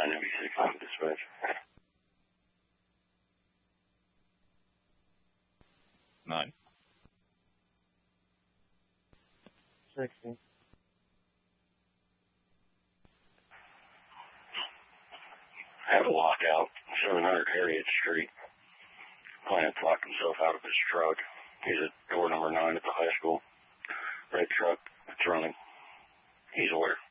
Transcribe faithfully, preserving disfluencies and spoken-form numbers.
nine N B six on dispatch. Nine. Sixty. Have a lockout. seven hundred Harriet Street. Client locked himself out of his truck. He's at door number nine at the high school. Red truck. It's running. He's aware.